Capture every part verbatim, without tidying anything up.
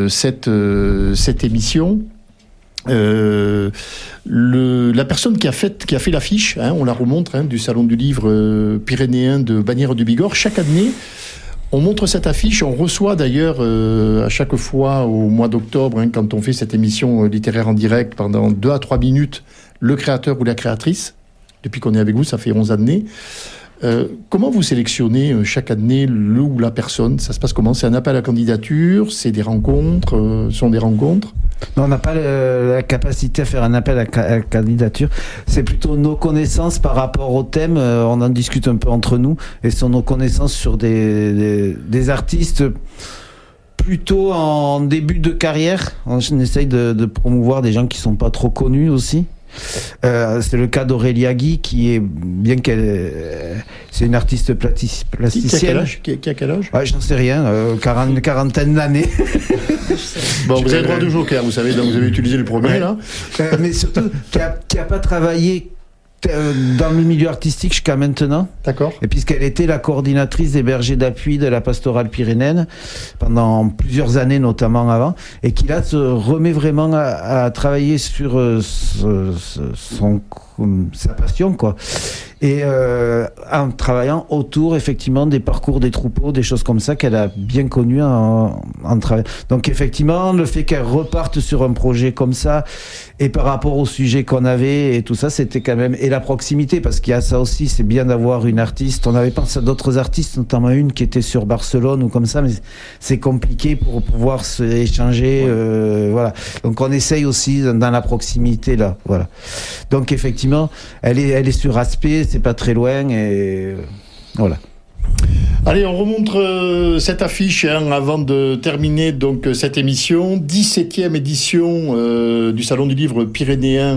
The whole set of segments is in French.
euh, cette, euh, cette émission. Euh, le, la personne qui a fait, qui a fait l'affiche, hein, on la remontre, hein, du Salon du Livre euh, pyrénéen de Bagnères du Bigorre, chaque année, on montre cette affiche. On reçoit d'ailleurs euh, à chaque fois au mois d'octobre, hein, quand on fait cette émission littéraire en direct pendant deux à trois minutes, le créateur ou la créatrice. Depuis qu'on est avec vous, ça fait onze années. Euh, comment vous sélectionnez euh, chaque année le ou la personne ? Ça se passe comment ? C'est un appel à candidature ? C'est des rencontres ? euh, sont des rencontres ? Non, on n'a pas le, la capacité à faire un appel à, ca- à candidature. C'est plutôt nos connaissances par rapport au thème. Euh, on en discute un peu entre nous. Et ce sont nos connaissances sur des, des, des artistes plutôt en début de carrière. On essaye de, de promouvoir des gens qui sont pas trop connus aussi. Euh, c'est le cas d'Aurélia Guy, qui est, bien qu'elle, euh, c'est une artiste platis, plasticienne. Qui a quel âge ? Qui a, qui a quel âge ? Ouais, j'en sais rien, euh, quarante, une quarantaine d'années. Bon, vous avez le droit de joker, vous savez, donc vous avez utilisé le premier, ouais. là. Euh, mais surtout, qui a, qui a pas travaillé dans le milieu artistique jusqu'à maintenant. D'accord. Et puisqu'elle était la coordinatrice des bergers d'appui de la pastorale pyrénéenne pendant plusieurs années, notamment avant, et qui là se remet vraiment à, à travailler sur euh, ce, ce, son, sa passion, quoi. Et euh, en travaillant autour, effectivement, des parcours des troupeaux, des choses comme ça qu'elle a bien connues en, en travaillant. Donc, effectivement, le fait qu'elle reparte sur un projet comme ça, et par rapport au sujet qu'on avait et tout ça, c'était quand même... Et la proximité, parce qu'il y a ça aussi, c'est bien d'avoir une artiste. On avait pensé à d'autres artistes, notamment une qui était sur Barcelone ou comme ça, mais c'est compliqué pour pouvoir se échanger. Euh, voilà. Donc, on essaye aussi dans la proximité, là. Voilà. Donc, effectivement, elle est, elle est sur Aspect, c'est pas très loin, et voilà. Allez, on remonte euh, cette affiche hein, avant de terminer donc cette émission. dix-septième édition euh, du Salon du Livre pyrénéen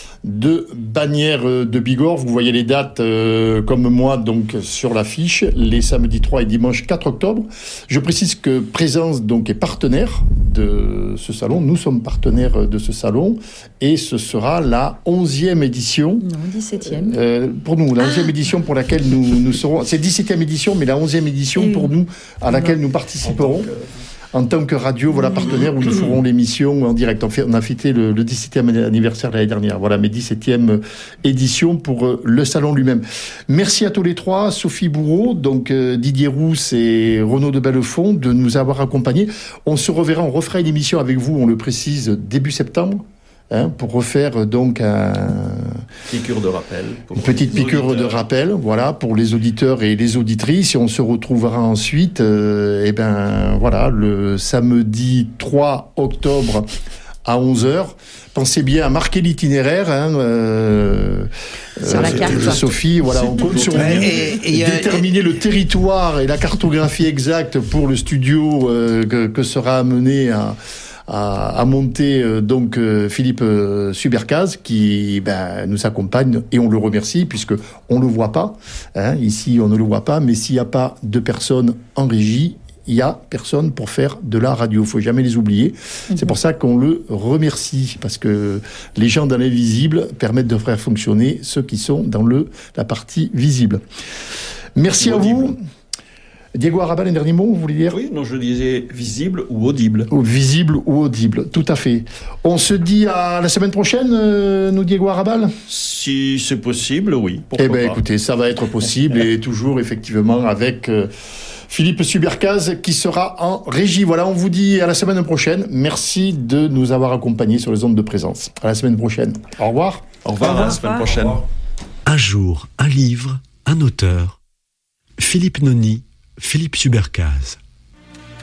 de Bagnères de Bigorre. Vous voyez les dates euh, comme moi donc sur l'affiche, les samedis trois et dimanche quatre octobre. Je précise que Présence donc est partenaire de ce salon. Nous sommes partenaires de ce salon et ce sera la onzième édition. Non, dix-septième. Euh, pour nous, la onzième ah. édition pour laquelle nous, nous serons... C'est dix-septième édition, mais la onzième édition et pour nous, à laquelle nous participerons. En tant que radio, voilà, partenaire, où nous ferons l'émission en direct. On, fait, on a fêté le, le dix-septième anniversaire l'année dernière. Voilà, mes dix-septième édition pour euh, le salon lui-même. Merci à tous les trois, Sophie Bourreau, donc euh, Didier Rousse et Renaud de Bellefond, de nous avoir accompagnés. On se reverra, on refera une émission avec vous, on le précise, début septembre. Hein, pour refaire donc un... piqûre de rappel. Une petite piqûre auditeurs. de rappel, voilà, pour les auditeurs et les auditrices. Et on se retrouvera ensuite, euh, et ben voilà, le samedi trois octobre à onze heures. Pensez bien à marquer l'itinéraire, hein, euh, sur la carte. Euh, Sophie, voilà, on compte sur vous. Et, et, et déterminer et... le territoire et la cartographie exacte pour le studio euh, que, que sera amené à. À, à monter euh, donc euh, Philippe euh, Subercaz qui ben, nous accompagne et on le remercie puisque on le voit pas hein, ici on ne le voit pas, mais s'il n'y a pas de personnes en régie, il y a personne pour faire de la radio, faut jamais les oublier. Mm-hmm. C'est pour ça qu'on le remercie parce que les gens dans l'invisible permettent de faire fonctionner ceux qui sont dans le la partie visible. Merci Audible. À vous. Diego Arrabal, un dernier mot, vous voulez dire ? Oui, non, je disais visible ou audible. Ou visible ou audible, tout à fait. On se dit à la semaine prochaine, euh, nous, Diego Arrabal ? Si c'est possible, oui. Eh bien, écoutez, ça va être possible et toujours, effectivement, avec euh, Philippe Subercaz qui sera en régie. Voilà, on vous dit à la semaine prochaine. Merci de nous avoir accompagnés sur les ondes de Présence. À la semaine prochaine. Au revoir. Au revoir, à la semaine prochaine. Un jour, un livre, un auteur. Philippe Noni, Philippe Subercaz.